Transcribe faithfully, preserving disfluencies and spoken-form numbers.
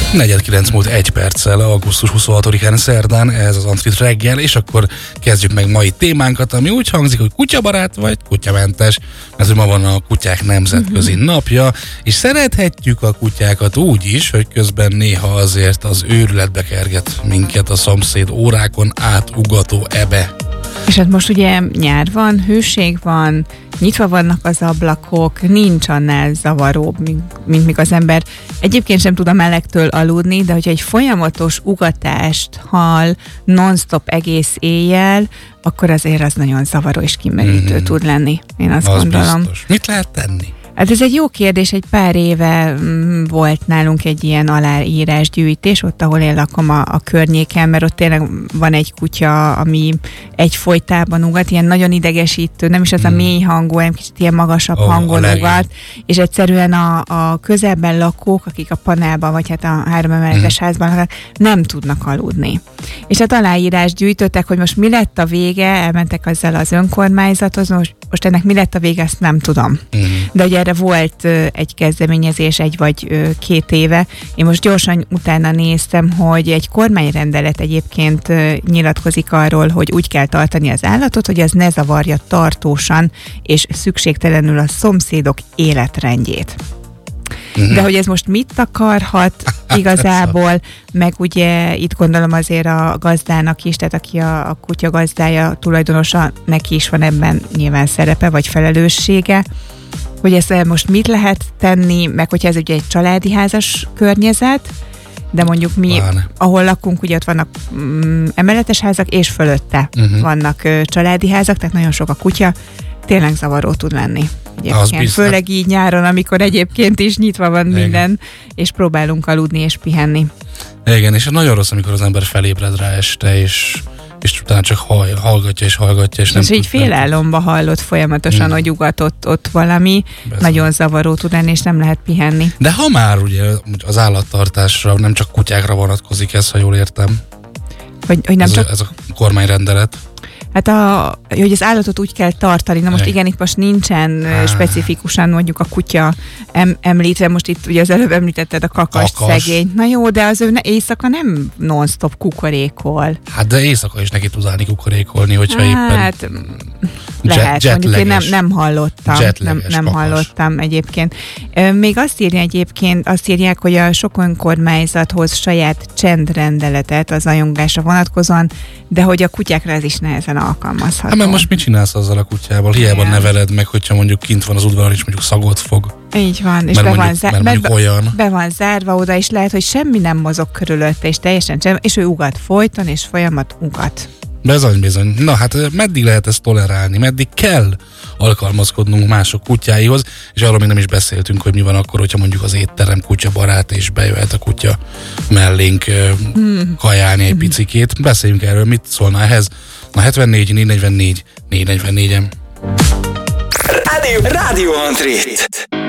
negyven kilenc múlt egy perccel, augusztus huszonhatodikán szerdán, ez az Antrit reggel, és akkor kezdjük meg mai témánkat, ami úgy hangzik, hogy kutyabarát vagy kutyamentes, mert ma van a kutyák nemzetközi uh-huh. napja, és szerethetjük a kutyákat úgy is, hogy közben néha azért az őrületbe kerget minket a szomszéd órákon átugató ebe. És hát most ugye nyár van, hőség van, nyitva vannak az ablakok, nincs annál zavaróbb, mint, mint míg az ember egyébként sem tud a melegtől aludni, de hogyha egy folyamatos ugatást hall non-stop egész éjjel, akkor azért az nagyon zavaró és kimerítő mm-hmm. tud lenni, én azt az gondolom. Biztos. Mit lehet tenni? Hát ez egy jó kérdés, egy pár éve volt nálunk egy ilyen aláírásgyűjtés, ott, ahol én lakom a, a környéken, mert ott tényleg van egy kutya, ami egyfolytában ugat, ilyen nagyon idegesítő, nem is az hmm. a mély hangú, hanem kicsit ilyen magasabb oh, hangon ugat, és egyszerűen a, a közelben lakók, akik a panelban, vagy hát a három emeletes hmm. házban laknak, nem tudnak aludni. És hát aláírást gyűjtöttek, hogy most mi lett a vége, elmentek azzal az önkormányzathoz, most, most ennek mi lett a vége, ezt nem tudom. Hmm. De ugye erre volt egy kezdeményezés egy vagy két éve. Én most gyorsan utána néztem, hogy egy kormányrendelet egyébként nyilatkozik arról, hogy úgy kell tartani az állatot, hogy az ne zavarja tartósan és szükségtelenül a szomszédok életrendjét. Mm-hmm. De hogy ez most mit akarhat igazából, meg ugye itt gondolom azért a gazdának is, tehát aki a, a kutya gazdája, tulajdonosa, neki is van ebben nyilván szerepe vagy felelőssége, hogy ezt most mit lehet tenni, meg hogyha ez ugye egy családi házas környezet, de mondjuk mi, Bán. ahol lakunk, ugye ott vannak mm, emeletes házak, és fölötte uh-huh. vannak ö, családi házak, tehát nagyon sok a kutya, tényleg zavaró tud lenni. Egyébként, főleg így nyáron, amikor egyébként is nyitva van Igen. minden, és próbálunk aludni és pihenni. Igen, és nagyon rossz, amikor az ember felébred rá este, és és utána csak hall, hallgatja és hallgatja. És, és nem így félálomba hallott folyamatosan, hmm. hogy ugatott ott valami, Bezony. Nagyon zavaró tud lenni, és nem lehet pihenni. De ha már ugye az állattartásra, nem csak kutyákra vonatkozik ez, ha jól értem. Hogy, hogy nem ez, csak... a, ez a kormányrendelet. Hát, a, hogy az állatot úgy kell tartani. Na most igen, itt most nincsen ah. specifikusan mondjuk a kutya em, említve, most itt ugye az előbb említetted a kakas, kakas. szegény. Na jó, de az ő ne, éjszaka nem non-stop kukorékol. Hát de éjszaka is neki tud állni kukorékolni, hogyha hát, éppen... lehet, jet, mondjuk én nem, nem hallottam. Nem, nem hallottam egyébként. Még azt írja egyébként, azt írják, hogy a sok önkormányzat hoz saját csendrendeletet az ajongásra vonatkozóan, de hogy a kutyákra ez is nehezen alkalmazható. Hát mert most mit csinálsz azzal a kutyával? Hiába Igen. neveled meg, hogyha mondjuk kint van az udvaron, és mondjuk szagot fog. Így van, és mert be, mondjuk, van zár, mert mondjuk be, olyan. be van zárva oda, és lehet, hogy semmi nem mozog körülötte, és teljesen sem, és ő ugat folyton, és folyamat ugat. Bizony, bizony. Na hát meddig lehet ezt tolerálni? Meddig kell alkalmazkodnunk mások kutyáihoz? És arról még nem is beszéltünk, hogy mi van akkor, hogyha mondjuk az étterem kutyabarát, és bejöhet a kutya mellénk hmm. kajálni egy picikét. Beszéljünk erről, mit szólna ehhez? Na hetvennégy négy negyvennégy négy negyvennégyen. Rádió, Rádió Antrit.